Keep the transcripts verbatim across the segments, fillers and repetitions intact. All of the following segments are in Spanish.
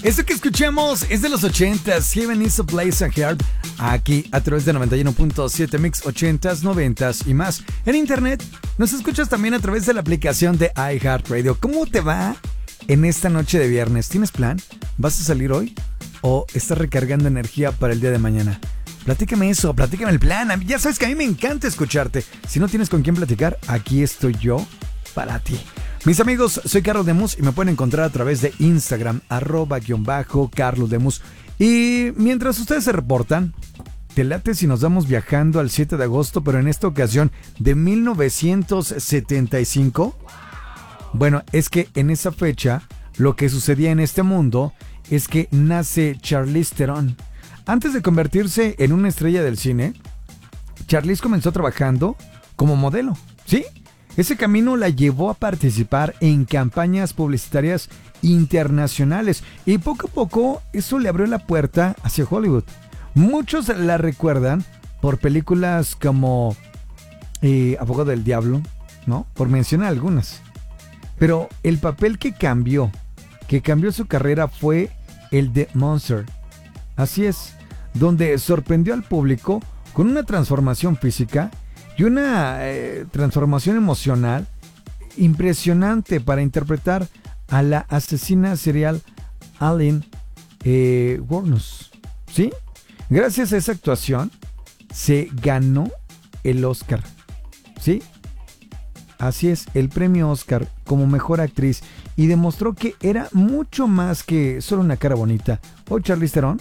Esto que escuchamos es de los ochentas, Heaven is a Place on Earth, aquí a través de noventa y uno punto siete Mix, ochentas, noventas y más. En internet nos escuchas también a través de la aplicación de iHeartRadio. ¿Cómo te va en esta noche de viernes? ¿Tienes plan? ¿Vas a salir hoy? ¿O estás recargando energía para el día de mañana? Platícame eso, platícame el plan. Ya sabes que a mí me encanta escucharte. Si no tienes con quién platicar, aquí estoy yo para ti. Mis amigos, soy Carlos Demus y me pueden encontrar a través de Instagram, arroba guión bajo Carlos Demus. Y mientras ustedes se reportan, te late si nos vamos viajando al siete de agosto, pero en esta ocasión de mil novecientos setenta y cinco. Bueno, es que en esa fecha lo que sucedía en este mundo es que nace Charlize Theron. Antes de convertirse en una estrella del cine, Charlize comenzó trabajando como modelo, ¿sí? Ese camino la llevó a participar en campañas publicitarias internacionales y poco a poco eso le abrió la puerta hacia Hollywood. Muchos la recuerdan por películas como eh, Abogado del Diablo, ¿no? Por mencionar algunas. Pero el papel que cambió, que cambió su carrera fue el de Monster. Así es, donde sorprendió al público con una transformación física y una eh, transformación emocional impresionante para interpretar a la asesina serial Aileen eh, Wuornos, ¿sí? Gracias a esa actuación se ganó el Oscar, ¿sí? Así es, el premio Oscar como mejor actriz, y demostró que era mucho más que solo una cara bonita. Hoy Charlize Theron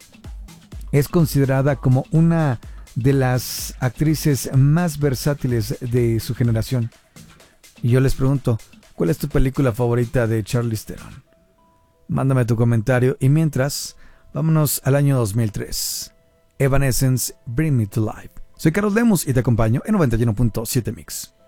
es considerada como una de las actrices más versátiles de su generación. Y yo les pregunto, ¿cuál es tu película favorita de Charlize Theron? Mándame tu comentario y mientras, vámonos al año dos mil tres. Evanescence, Bring Me to Life. Soy Carlos Lemus y te acompaño en noventa y uno punto siete Mix.